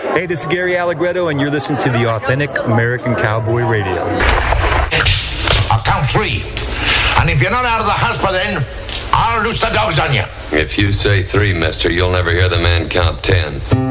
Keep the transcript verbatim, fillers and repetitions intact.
Hey, this is Gary Allegretto, and you're listening to the Authentic American Cowboy Radio. I'll count three. And if you're not out of the house by then, I'll loose the dogs on you. If you say three, mister, you'll never hear the man count ten.